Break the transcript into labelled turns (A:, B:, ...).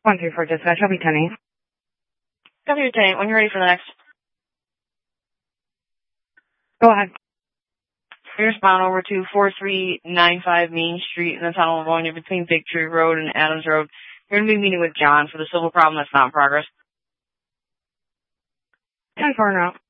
A: 134 dispatch, I'll be 10-8.
B: Copy your 10-8. When you're ready for the next.
A: Go ahead.
B: We respond over to 4395 Main Street in the tunnel of Livonia between Big Tree Road and Adams Road. You're going to be meeting with John for the civil problem that's not in progress.
A: 10-4 now.